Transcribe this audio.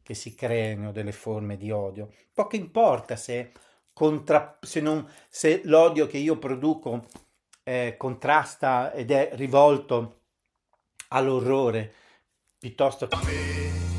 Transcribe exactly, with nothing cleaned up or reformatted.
che si creino delle forme di odio. Poco importa se, contra, se, non, se l'odio che io produco eh, contrasta ed è rivolto all'orrore piuttosto che